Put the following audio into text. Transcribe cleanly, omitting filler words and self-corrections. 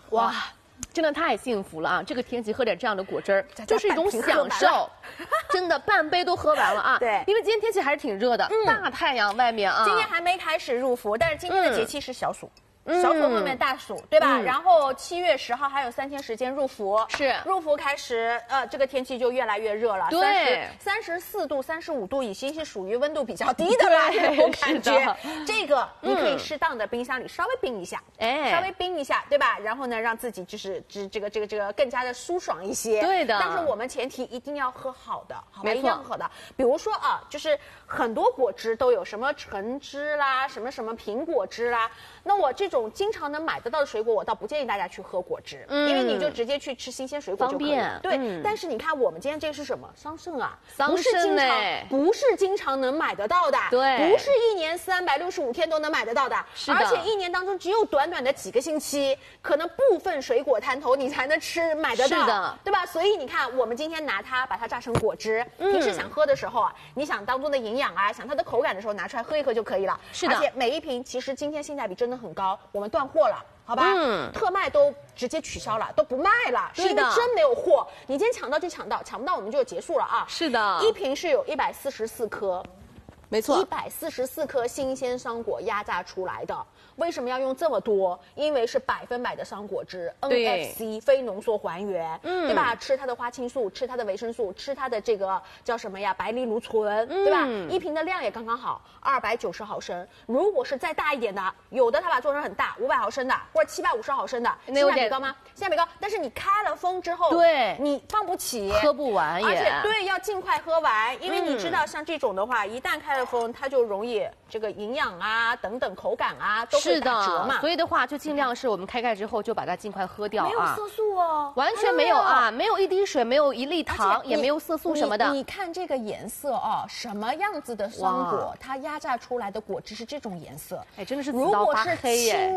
哇，真的太幸福了啊！这个天气喝点这样的果汁儿，就是一种享受。真的，半杯都喝完了啊！ 对， 因为今天天气还是挺热的，大太阳外面啊。 今天还没开始入伏，但是今天的节气是小暑。小暑后面大暑，对吧？然后7月10号还有3天时间入伏， 是入伏开始，这个天气就越来越热了。 对 ，34度、35度已经是属于温度比较低的了，这种感觉。这个你可以适当的冰箱里稍微冰一下，稍微冰一下，对吧？然后呢，让自己就是这个更加的舒爽一些。 对的。 但是我们前提一定要喝好的，好吧？一定要喝的。比如说啊，就是很多果汁都有什么橙汁啦，什么苹果汁啦，那我这种经常能买得到的水果，我倒不建议大家去喝果汁，因为你就直接去吃新鲜水果就可以了。对，但是你看我们今天这是什么？桑葚啊，不是经常能买得到的， 对， 不是1年365天都能买得到的，而且1年当中只有短短的几个星期，可能部分水果摊头你才能买得到， 是的， 对吧？所以你看，我们今天拿它把它榨成果汁，平时想喝的时候啊，你想当中的营养啊，想它的口感的时候，拿出来喝一喝就可以了。 是的， 而且每一瓶其实今天性价比真的很高，我们断货了，好吧？特卖都直接取消了，都不卖了，是因为真没有货。你今天抢到就抢到，抢不到我们就结束了啊。 是的， 一瓶是有144颗。 没错 ，144颗新鲜桑果压榨出来的。为什么要用这么多？因为是100%的桑果汁 ，NFC 非浓缩还原，对吧？吃它的花青素，吃它的维生素，吃它的这个叫什么呀？白藜芦醇，对吧？一瓶的量也刚刚好，290毫升。如果是再大一点的，有的它把它做成很大，500毫升的，或者750毫升的，性价比高吗？性价比高，但是你开了封之后， 对， 你放不起， 喝不完也， 而且对，要尽快喝完，因为你知道像这种的话，一旦开了封，它就容易这个营养啊等等口感啊都会打折嘛。 所以的话，就尽量是我们开盖之后就把它尽快喝掉啊。 没有色素哦， 完全没有啊，没有一滴水，没有一粒糖，也没有色素什么的。 你看这个颜色哦，什么样子的桑果，它压榨出来的果汁是这种颜色？ 哎，真的是紫到发黑耶。